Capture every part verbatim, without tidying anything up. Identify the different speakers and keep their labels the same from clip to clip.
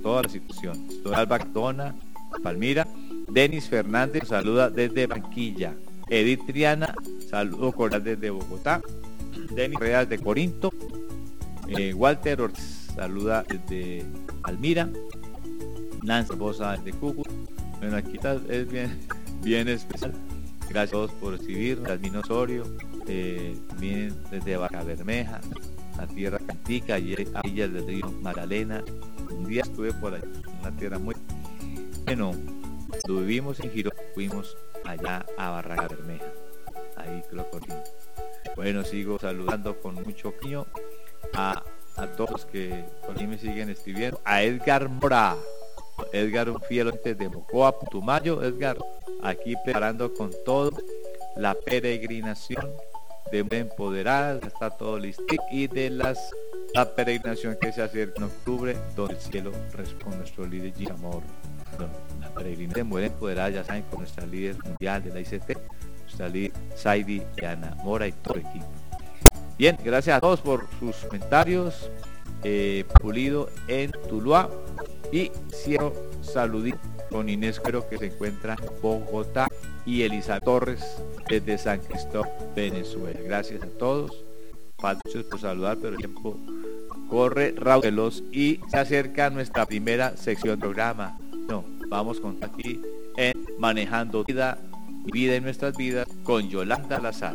Speaker 1: todas las situaciones. Don Alba Cardona, Palmira. Denis Fernández saluda desde Barranquilla. Edith Triana, saludo cordial desde Bogotá. Denis Real de Corinto. Eh, Walter Ortiz saluda desde Palmira. Nancy Bosa desde Cúcuta. Bueno, aquí está, es bien, bien especial. Gracias a todos por recibir. Yasmín Osorio, eh, vienen desde Vaca Bermeja, la tierra cantica, y a orillas del río Magdalena. Un día estuve por allá, una tierra muy bueno. Cuando vivimos en Girón, fuimos allá a Barranca Bermeja, ahí Clocorín. Bueno, sigo saludando con mucho cariño a, a todos los que por ahí me siguen escribiendo. A Edgar Mora, Edgar, un fiel oyente de Mocoa, Putumayo. Edgar, aquí preparando con todo la peregrinación de Empoderadas, está todo listo, y de las la peregrinación que se hace en octubre, donde el cielo responde con nuestro líder Ginamor. La peregrinación de Mujeres Empoderadas, ya saben, con nuestra líder mundial de la I C T, nuestra líder Saidi y Ana Mora y todo el equipo. Bien, gracias a todos por sus comentarios. eh, Pulido en Tuluá, y cierro saludito con Inés Cuero, que se encuentra en Bogotá, y Elisa Torres desde San Cristóbal, Venezuela. Gracias a todos, para muchos por saludar, pero el tiempo corre rápido veloz y se acerca nuestra primera sección del programa. No, vamos con aquí en Manejando Vida, Vida en Nuestras Vidas, con Yolanda Lazar.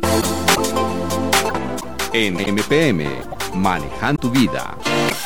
Speaker 2: En M P M, Manejando tu Vida.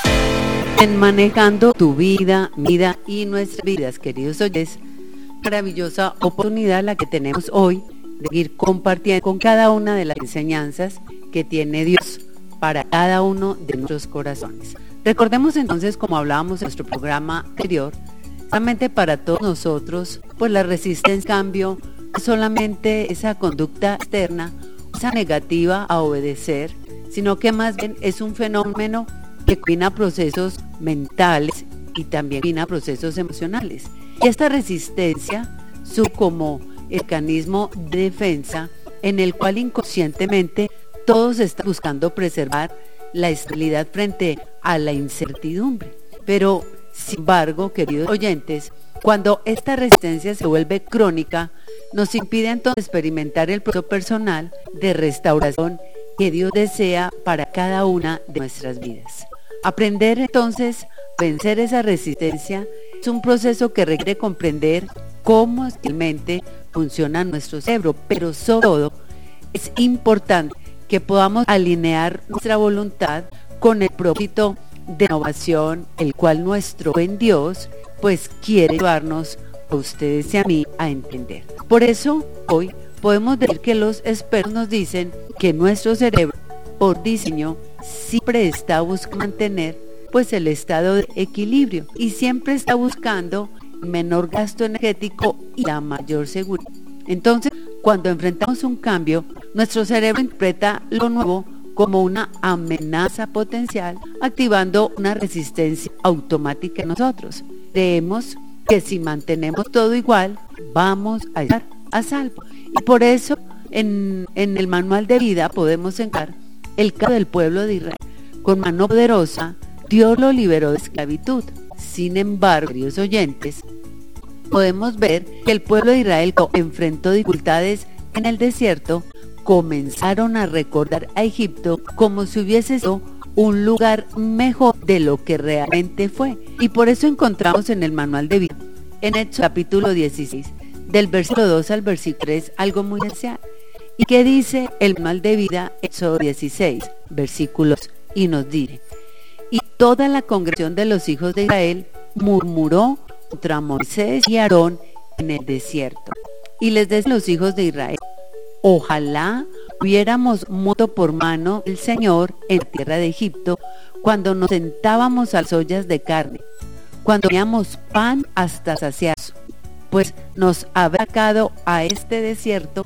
Speaker 3: En Manejando tu Vida, vida y nuestras vidas, queridos oyentes, maravillosa oportunidad la que tenemos hoy de ir compartiendo con cada una de las enseñanzas que tiene Dios para cada uno de nuestros corazones. Recordemos entonces, como hablábamos en nuestro programa anterior, solamente para todos nosotros, pues la resistencia al cambio no es solamente esa conducta externa, esa negativa a obedecer, sino que más bien es un fenómeno que combina procesos mentales y también combina procesos emocionales. Y esta resistencia surge como mecanismo de defensa en el cual inconscientemente todos están buscando preservar la estabilidad frente a la incertidumbre. Pero, sin embargo, queridos oyentes, cuando esta resistencia se vuelve crónica, nos impide entonces experimentar el proceso personal de restauración que Dios desea para cada una de nuestras vidas. Aprender entonces a vencer esa resistencia es un proceso que requiere comprender cómo realmente funciona nuestro cerebro, pero sobre todo es importante que podamos alinear nuestra voluntad con el propósito de innovación, el cual nuestro buen Dios pues quiere llevarnos a ustedes y a mí a entender. Por eso hoy podemos decir que los expertos nos dicen que nuestro cerebro, por diseño, siempre está buscando mantener pues el estado de equilibrio y siempre está buscando el menor gasto energético y la mayor seguridad. Entonces, cuando enfrentamos un cambio, nuestro cerebro interpreta lo nuevo como una amenaza potencial, activando una resistencia automática en nosotros. Creemos que si mantenemos todo igual, vamos a estar a salvo. Y por eso, en, en el manual de vida podemos encontrar el caso del pueblo de Israel. Con mano poderosa, Dios lo liberó de esclavitud. Sin embargo, queridos oyentes, podemos ver que el pueblo de Israel enfrentó dificultades en el desierto, comenzaron a recordar a Egipto como si hubiese sido un lugar mejor de lo que realmente fue. Y por eso encontramos en el manual de vida, en el capítulo dieciséis, del versículo dos al versículo tres, algo muy especial. ¿Y qué dice el manual de vida? Éxodo dieciséis, versículos, y nos dice: y toda la congregación de los hijos de Israel murmuró contra Moisés y Aarón en el desierto. Y les decían los hijos de Israel: ojalá hubiéramos muerto por mano del Señor en tierra de Egipto, cuando nos sentábamos a las ollas de carne, cuando comíamos pan hasta saciarnos, pues nos habrá sacado a este desierto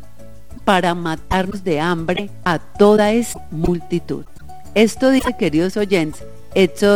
Speaker 3: para matarnos de hambre a toda esa multitud. Esto dice, queridos oyentes, Éxodo